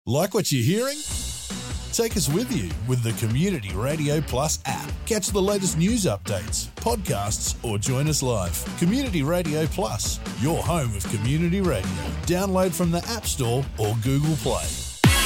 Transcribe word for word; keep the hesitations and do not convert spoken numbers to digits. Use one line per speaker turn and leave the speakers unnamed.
Like what you're hearing? Take us with you with the Community Radio Plus app. Catch the latest news updates, podcasts, or join us live. Community Radio Plus, your home of community radio. Download from the App Store or Google Play.